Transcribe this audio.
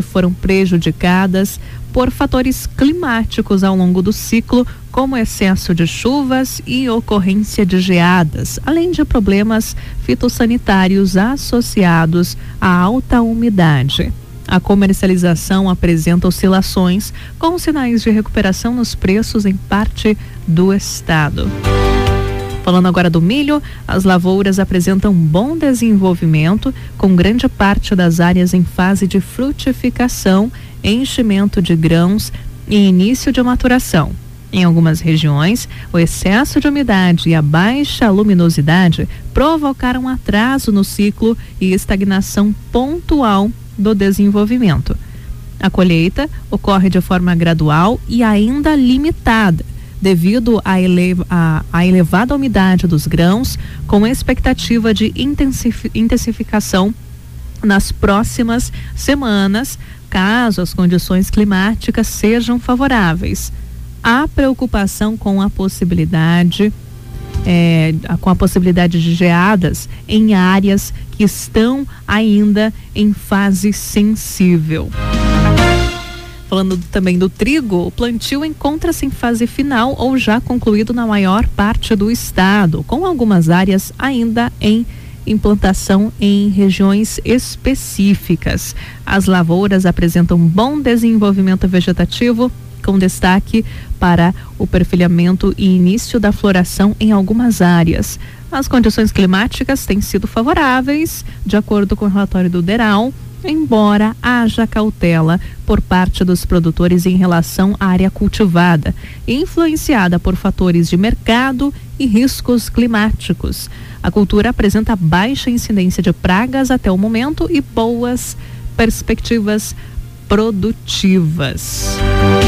foram prejudicadas por fatores climáticos ao longo do ciclo, como excesso de chuvas e ocorrência de geadas, além de problemas fitossanitários associados à alta umidade. A comercialização apresenta oscilações, com sinais de recuperação nos preços em parte do estado. Falando agora do milho, as lavouras apresentam bom desenvolvimento, com grande parte das áreas em fase de frutificação, enchimento de grãos e início de maturação. Em algumas regiões, o excesso de umidade e a baixa luminosidade provocaram atraso no ciclo e estagnação pontual do desenvolvimento. A colheita ocorre de forma gradual e ainda limitada, devido à elevada umidade dos grãos, com expectativa de intensificação nas próximas semanas, caso as condições climáticas sejam favoráveis. Há preocupação com a possibilidade de geadas em áreas que estão ainda em fase sensível. Falando também do trigo, o plantio encontra-se em fase final ou já concluído na maior parte do estado, com algumas áreas ainda em implantação em regiões específicas. As lavouras apresentam bom desenvolvimento vegetativo, com destaque para o perfilhamento e início da floração em algumas áreas. As condições climáticas têm sido favoráveis, de acordo com o relatório do DERAL, embora haja cautela por parte dos produtores em relação à área cultivada, influenciada por fatores de mercado e riscos climáticos. A cultura apresenta baixa incidência de pragas até o momento e boas perspectivas produtivas.